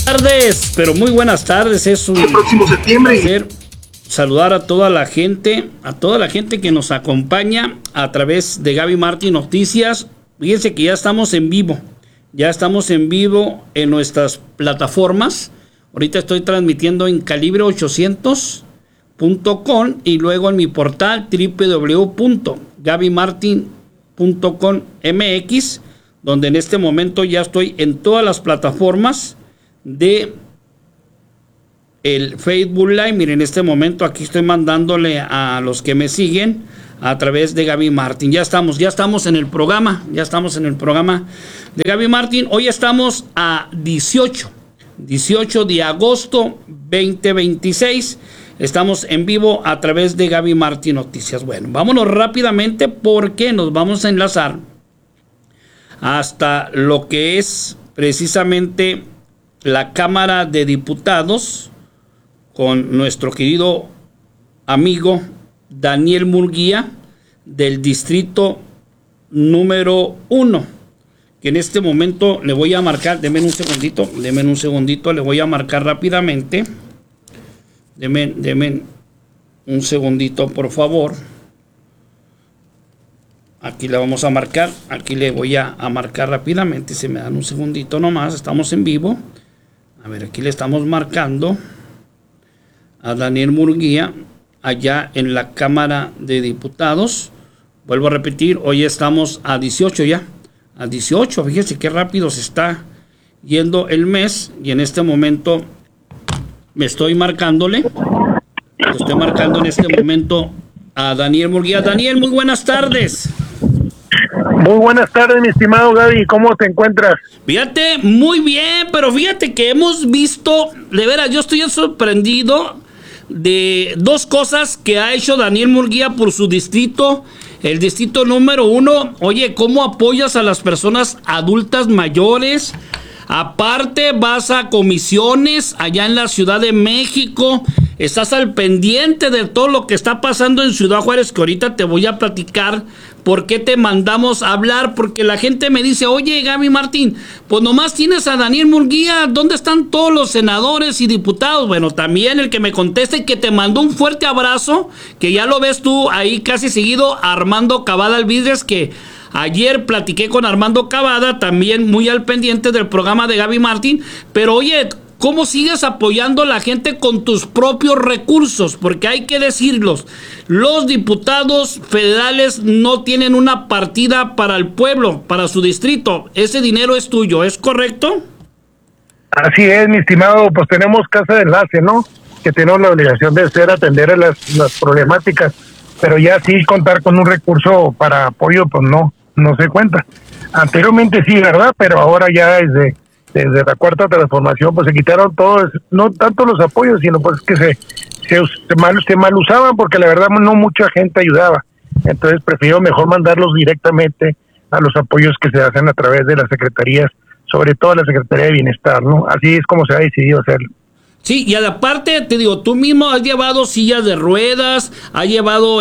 Tardes, pero muy buenas tardes. Es un próximo septiembre placer saludar a toda la gente que nos acompaña a través de Gaby Martín Noticias. Fíjense que ya estamos en vivo en nuestras plataformas. Ahorita estoy transmitiendo en calibre800.com y luego en mi portal www.gabymartin.com.mx, donde en este momento ya estoy en todas las plataformas de el Facebook Live. Miren, en este momento aquí estoy mandándole a los que me siguen a través de Gaby Martín. Ya estamos en el programa, de Gaby Martín. Hoy estamos a 18 de agosto 2026. Estamos en vivo a través de Gaby Martín Noticias. Bueno, vámonos rápidamente porque nos vamos a enlazar hasta lo que es precisamente la Cámara de Diputados con nuestro querido amigo Daniel Murguía del distrito número 1, que en este momento le voy a marcar. Denme un segundito, le voy a marcar rápidamente. Denme un segundito, por favor. Aquí le vamos a marcar, aquí le voy a marcar rápidamente. Si me dan un segundito nomás, estamos en vivo. A ver, aquí le estamos marcando a Daniel Murguía, allá en la Cámara de Diputados. Vuelvo a repetir, hoy estamos a 18 ya. A 18, fíjense qué rápido se está yendo el mes. Y en este momento me estoy marcándole. Estoy marcando en este momento a Daniel Murguía. Daniel, muy buenas tardes. Muy buenas tardes, mi estimado Gaby, ¿cómo te encuentras? Fíjate, muy bien, pero fíjate que hemos visto, de veras, yo estoy sorprendido de dos cosas que ha hecho Daniel Murguía por su distrito, el distrito número 1. Oye, ¿cómo apoyas a las personas adultas mayores? Aparte, vas a comisiones allá en la Ciudad de México, estás al pendiente de todo lo que está pasando en Ciudad Juárez, que ahorita te voy a platicar por qué te mandamos a hablar, porque la gente me dice, oye, Gaby Martín, pues nomás tienes a Daniel Murguía, ¿dónde están todos los senadores y diputados? Bueno, también el que me conteste, que te mandó un fuerte abrazo, que ya lo ves tú ahí casi seguido, Armando Cavada Alvidres, que ayer platiqué con Armando Cavada, también muy al pendiente del programa de Gaby Martín. Pero oye, ¿cómo sigues apoyando a la gente con tus propios recursos? Porque hay que decirlos, los diputados federales no tienen una partida para el pueblo, para su distrito. Ese dinero es tuyo, ¿es correcto? Así es, mi estimado, pues tenemos casa de enlace, ¿no? Que tenemos la obligación de atender a las problemáticas, pero ya sí contar con un recurso para apoyo, pues no se cuenta. Anteriormente sí, ¿verdad? Pero ahora ya desde la cuarta transformación pues se quitaron todos, no tanto los apoyos, sino pues que se mal usaban, porque la verdad no mucha gente ayudaba. Entonces prefiero mejor mandarlos directamente a los apoyos que se hacen a través de las secretarías, sobre todo la Secretaría de Bienestar, ¿no? Así es como se ha decidido hacerlo. Sí, y aparte, te digo, tú mismo has llevado sillas de ruedas, has llevado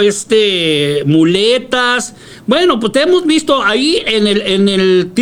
muletas. Bueno, pues te hemos visto ahí en el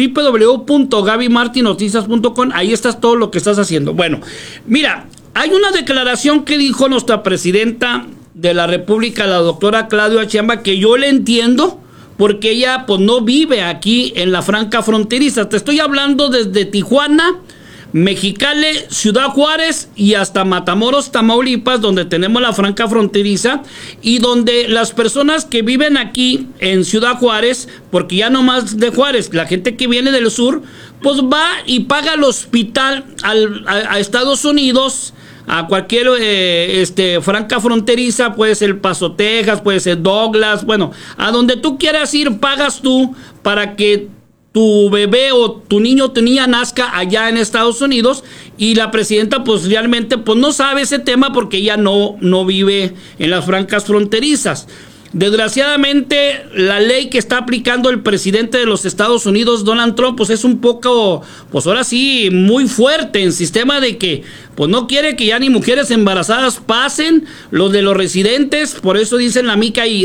www.gabymartinoticias.com, ahí estás todo lo que estás haciendo. Bueno, mira, hay una declaración que dijo nuestra presidenta de la República, la doctora Claudia Sheinbaum, que yo le entiendo, porque ella pues no vive aquí en la franja fronteriza. Te estoy hablando desde Tijuana, Mexicali, Ciudad Juárez y hasta Matamoros, Tamaulipas, donde tenemos la franja fronteriza, y donde las personas que viven aquí en Ciudad Juárez, porque ya no más de Juárez, la gente que viene del sur, pues va y paga el hospital a Estados Unidos, a cualquier franja fronteriza, puede ser El Paso, Texas, puede ser Douglas, bueno, a donde tú quieras ir, pagas tú para que tu bebé o tu niño o tu niña nazca allá en Estados Unidos. Y la presidenta pues realmente pues no sabe ese tema, porque ella no vive en las franjas fronterizas. Desgraciadamente, la ley que está aplicando el presidente de los Estados Unidos, Donald Trump, pues es un poco, pues ahora sí, muy fuerte en sistema de que, pues no quiere que ya ni mujeres embarazadas pasen los de los residentes. Por eso dicen la mica y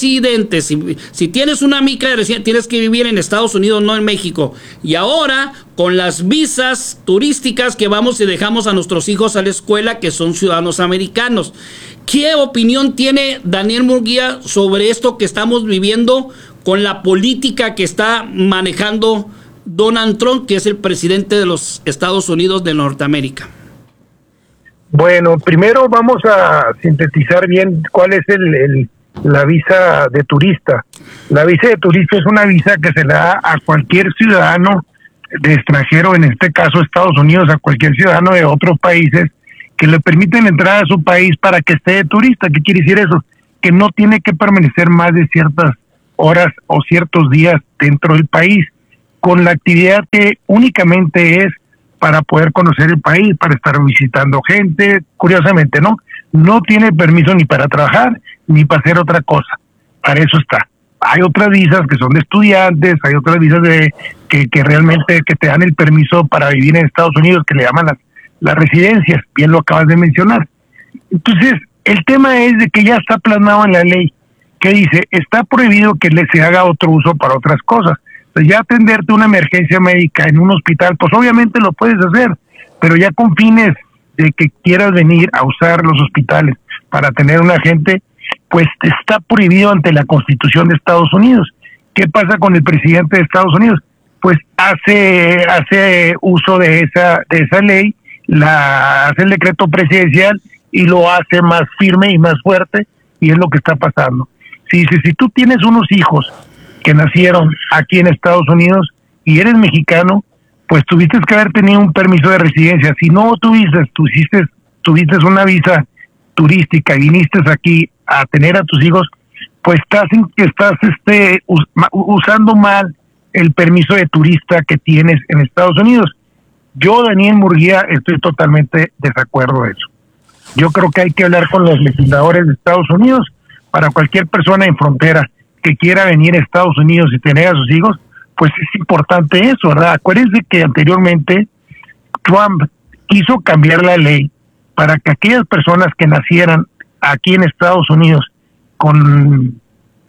residentes. Si tienes una mica de residente, tienes que vivir en Estados Unidos, no en México. Y ahora, con las visas turísticas que vamos y dejamos a nuestros hijos a la escuela que son ciudadanos americanos. ¿Qué opinión tiene Daniel Murguía sobre esto que estamos viviendo con la política que está manejando Donald Trump, que es el presidente de los Estados Unidos de Norteamérica? Bueno, primero vamos a sintetizar bien cuál es la visa de turista. La visa de turista es una visa que se le da a cualquier ciudadano de extranjero, en este caso Estados Unidos, a cualquier ciudadano de otros países que le permiten entrar a su país para que esté de turista. ¿Qué quiere decir eso? Que no tiene que permanecer más de ciertas horas o ciertos días dentro del país, con la actividad que únicamente es para poder conocer el país, para estar visitando gente, curiosamente, ¿no? No tiene permiso ni para trabajar, ni para hacer otra cosa. Para eso está. Hay otras visas que son de estudiantes, hay otras visas que realmente que te dan el permiso para vivir en Estados Unidos, que le llaman las residencias, bien lo acabas de mencionar. Entonces, el tema es de que ya está plasmado en la ley, que dice, está prohibido que se haga otro uso para otras cosas. Entonces, ya atenderte una emergencia médica en un hospital, pues obviamente lo puedes hacer, pero ya con fines de que quieras venir a usar los hospitales para tener un agente, pues está prohibido ante la Constitución de Estados Unidos. ¿Qué pasa con el presidente de Estados Unidos? Pues hace uso de esa ley, hace el decreto presidencial y lo hace más firme y más fuerte, y es lo que está pasando. Si tú tienes unos hijos que nacieron aquí en Estados Unidos y eres mexicano, pues tuviste que haber tenido un permiso de residencia. Si no tuviste una visa turística y viniste aquí a tener a tus hijos, pues estás usando mal el permiso de turista que tienes en Estados Unidos. Yo, Daniel Murguía, estoy totalmente desacuerdo de eso. Yo creo que hay que hablar con los legisladores de Estados Unidos para cualquier persona en frontera que quiera venir a Estados Unidos y tener a sus hijos, pues es importante eso, ¿verdad? Acuérdense que anteriormente Trump quiso cambiar la ley para que aquellas personas que nacieran aquí en Estados Unidos con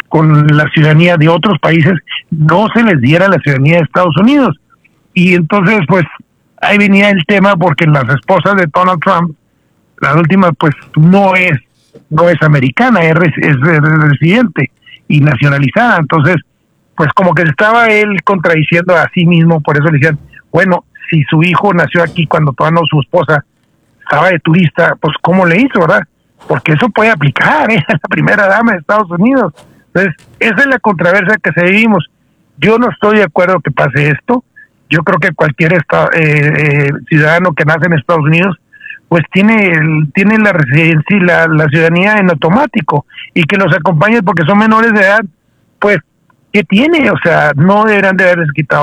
la ciudadanía de otros países, no se les diera la ciudadanía de Estados Unidos. Y entonces, pues, ahí venía el tema porque las esposas de Donald Trump, la última, pues, no es americana, es residente y nacionalizada. Entonces, pues como que estaba él contradiciendo a sí mismo, por eso le decían, bueno, si su hijo nació aquí cuando todavía no su esposa estaba de turista, pues ¿cómo le hizo, verdad? Porque eso puede aplicar, la primera dama de Estados Unidos. Entonces, esa es la controversia que seguimos. Yo no estoy de acuerdo que pase esto. Yo creo que cualquier ciudadano que nace en Estados Unidos, pues tiene la residencia y la ciudadanía en automático, y que los acompañe porque son menores de edad, pues, ¿qué tiene? O sea, no deberán de haberles quitado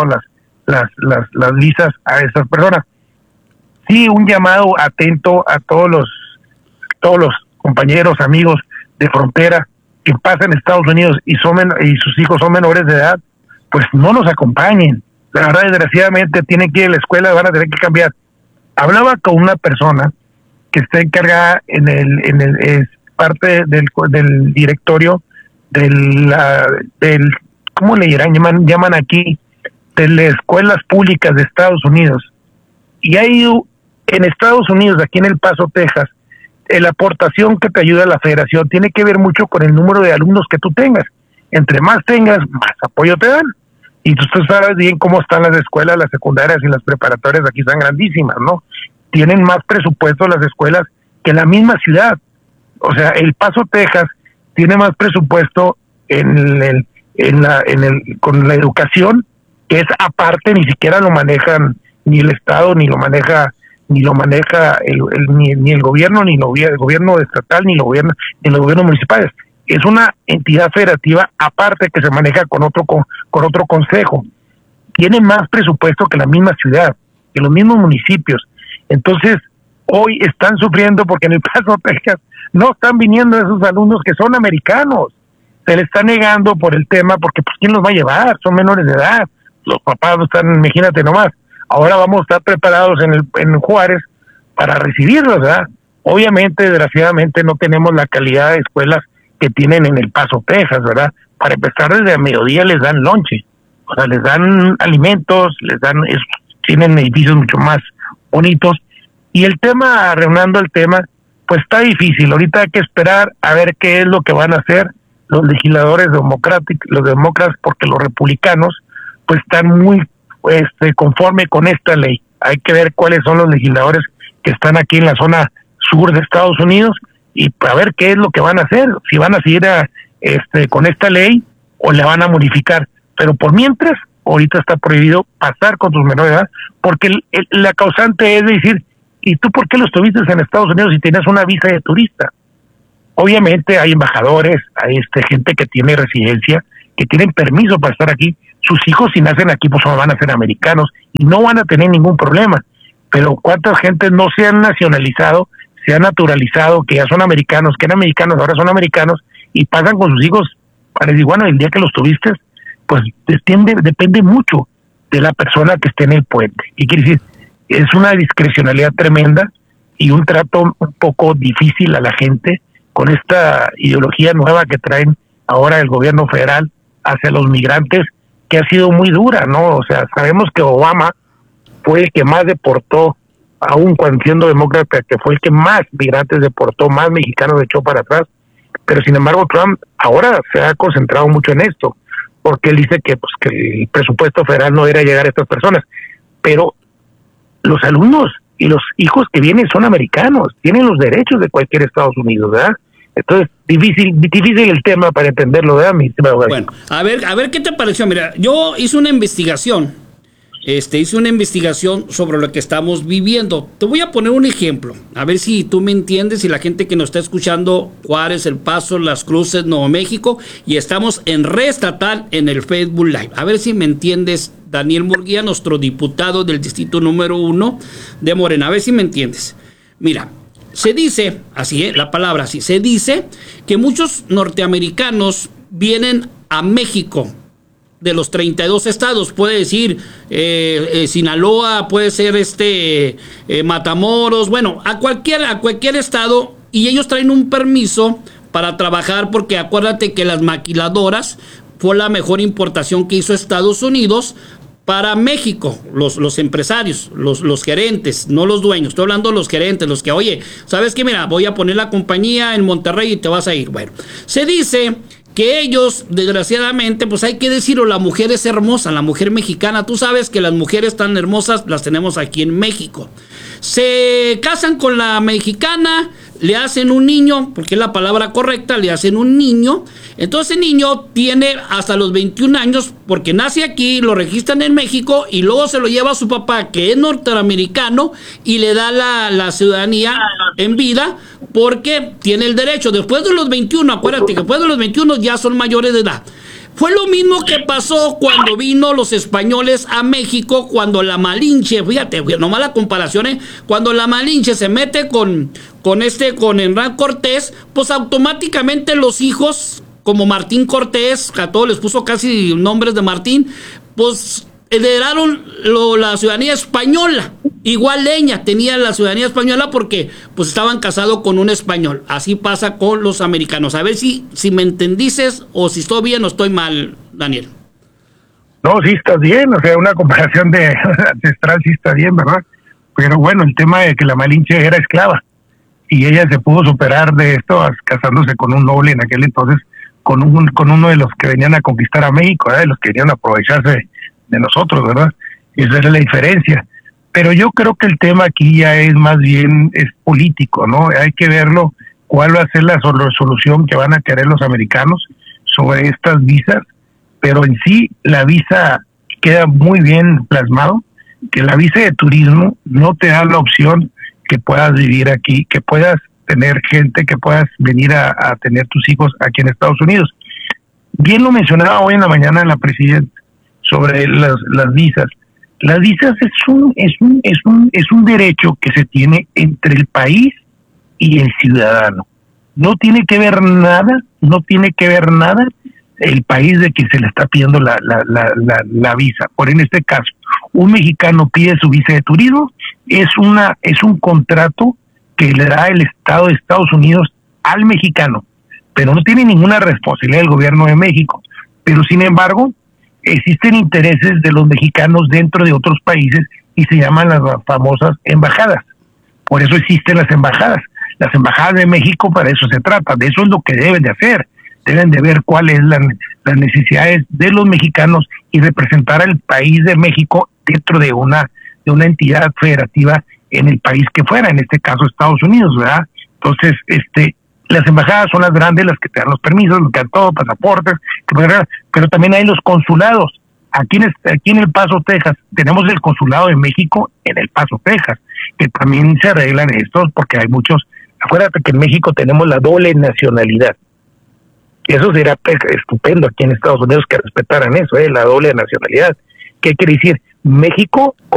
las visas a esas personas. Sí, un llamado atento a todos los compañeros, amigos de frontera que pasan en Estados Unidos y sus hijos son menores de edad, pues no nos acompañen. La verdad, desgraciadamente, tienen que ir a la escuela, van a tener que cambiar. Hablaba con una persona que está encargada es parte del directorio del ¿cómo le llaman aquí? De las escuelas públicas de Estados Unidos. Y hay en Estados Unidos, aquí en El Paso, Texas, la aportación que te ayuda a la federación tiene que ver mucho con el número de alumnos que tú tengas. Entre más tengas, más apoyo te dan. Y tú sabes bien cómo están las escuelas, las secundarias y las preparatorias aquí están grandísimas, ¿no? Tienen más presupuesto las escuelas que la misma ciudad. O sea, El Paso, Texas, tiene más presupuesto con la educación, que es aparte, ni siquiera lo manejan ni el Estado, ni lo maneja ni el gobierno, ni el gobierno estatal, ni los gobiernos municipales. Es una entidad federativa aparte que se maneja con otro consejo. Tiene más presupuesto que la misma ciudad, que los mismos municipios. Entonces, hoy están sufriendo porque en El Paso, Texas, no están viniendo esos alumnos que son americanos. Se les está negando por el tema, porque pues ¿quién los va a llevar? Son menores de edad. Los papás no están, imagínate nomás. Ahora vamos a estar preparados en Juárez para recibirlos, ¿verdad? Obviamente, desgraciadamente, no tenemos la calidad de escuelas que tienen en El Paso, Texas, ¿verdad? Para empezar, desde el mediodía les dan lonche, o sea, les dan alimentos, tienen edificios mucho más bonitos. Y el tema, reuniendo el tema, pues está difícil. Ahorita hay que esperar a ver qué es lo que van a hacer los legisladores democráticos, los demócratas, porque los republicanos pues están muy conforme con esta ley. Hay que ver cuáles son los legisladores que están aquí en la zona sur de Estados Unidos y a ver qué es lo que van a hacer, si van a seguir con esta ley o la van a modificar. Pero por mientras, ahorita está prohibido pasar con tus menores de edad, porque la causante es decir, ¿y tú por qué lo estuviste en Estados Unidos si tenías una visa de turista? Obviamente hay embajadores, hay gente que tiene residencia, que tienen permiso para estar aquí. Sus hijos, si nacen aquí, pues van a ser americanos y no van a tener ningún problema. Pero ¿cuántas gentes no se han nacionalizado, se han naturalizado, que ya son americanos, que eran mexicanos, ahora son americanos, y pasan con sus hijos para decir, bueno, el día que los tuviste, pues depende mucho de la persona que esté en el puente. Y quiere decir, es una discrecionalidad tremenda y un trato un poco difícil a la gente con esta ideología nueva que traen ahora el gobierno federal hacia los migrantes, que ha sido muy dura, ¿no? O sea, sabemos que Obama fue el que más deportó, aún cuando siendo demócrata, que fue el que más migrantes deportó, más mexicanos echó para atrás, pero sin embargo Trump ahora se ha concentrado mucho en esto, porque él dice que el presupuesto federal no era llegar a estas personas, pero los alumnos y los hijos que vienen son americanos, tienen los derechos de cualquier Estados Unidos, ¿verdad? Entonces, difícil el tema para entenderlo, ¿verdad, mi estimado Gary? Bueno, a ver qué te pareció. Mira, yo hice una investigación, sobre lo que estamos viviendo. Te voy a poner un ejemplo, a ver si tú me entiendes y la gente que nos está escuchando, Juárez, El Paso, Las Cruces, Nuevo México, y estamos en Red Estatal en el Facebook Live. A ver si me entiendes, Daniel Murguía, nuestro diputado del distrito número 1 de Morena. A ver si me entiendes. Mira, se dice, así la palabra así, se dice que muchos norteamericanos vienen a México de los 32 estados, puede decir Sinaloa, puede ser Matamoros, bueno, a cualquier estado, y ellos traen un permiso para trabajar, porque acuérdate que las maquiladoras fue la mejor importación que hizo Estados Unidos para México, los empresarios, los gerentes, no los dueños, estoy hablando de los gerentes, los que, oye, ¿sabes qué? Mira, voy a poner la compañía en Monterrey y te vas a ir. Bueno, se dice que ellos, desgraciadamente, pues hay que decirlo, la mujer es hermosa, la mujer mexicana, tú sabes que las mujeres tan hermosas las tenemos aquí en México. Se casan con la mexicana, le hacen un niño, porque es la palabra correcta, le hacen un niño. Entonces el niño tiene hasta los 21 años, porque nace aquí, lo registran en México y luego se lo lleva a su papá, que es norteamericano, y le da la ciudadanía en vida, porque tiene el derecho. Después de los 21, acuérdate que después de los 21 ya son mayores de edad. Fue lo mismo que pasó cuando vino los españoles a México, cuando la Malinche, fíjate, nomás la comparación, cuando la Malinche se mete con Hernán Cortés, pues automáticamente los hijos, como Martín Cortés, que a todos les puso casi nombres de Martín, pues heredaron la ciudadanía española. Igual Leña tenía la ciudadanía española porque pues estaban casados con un español. Así pasa con los americanos. A ver si me entendices o si estoy bien o estoy mal, Daniel. No, sí estás bien, o sea, una comparación de ancestral sí está bien, ¿verdad? Pero bueno, el tema de que la Malinche era esclava y ella se pudo superar de esto casándose con un noble en aquel entonces, con uno de los que venían a conquistar a México, ¿verdad? De los que venían a aprovecharse de nosotros, ¿verdad? Esa es la diferencia. Pero yo creo que el tema aquí ya es más bien político, ¿no? Hay que verlo, cuál va a ser la solución que van a querer los americanos sobre estas visas, pero en sí la visa queda muy bien plasmado, que la visa de turismo no te da la opción que puedas vivir aquí, que puedas tener gente, que puedas venir a tener tus hijos aquí en Estados Unidos. Bien lo mencionaba hoy en la mañana la presidenta sobre las visas. Las visas es un derecho que se tiene entre el país y el ciudadano. No tiene que ver nada el país de que se le está pidiendo la visa. Por en este caso, un mexicano pide su visa de turismo, es un contrato que le da el Estado de Estados Unidos al mexicano, pero no tiene ninguna responsabilidad del gobierno de México. Pero sin embargo, existen intereses de los mexicanos dentro de otros países y se llaman las famosas embajadas. Por eso existen las embajadas. Las embajadas de México para eso se trata, de eso es lo que deben de hacer. Deben de ver cuáles son las necesidades de los mexicanos y representar al país de México dentro de una entidad federativa en el país que fuera, en este caso Estados Unidos, ¿verdad? Entonces, las embajadas son las grandes, las que te dan los permisos, los que dan todo, pasaportes, pero también hay los consulados. Aquí en El Paso, Texas, tenemos el consulado de México en El Paso, Texas, que también se arreglan estos porque hay muchos. Acuérdate que en México tenemos la doble nacionalidad. Eso sería estupendo aquí en Estados Unidos que respetaran eso, la doble nacionalidad. ¿Qué quiere decir? México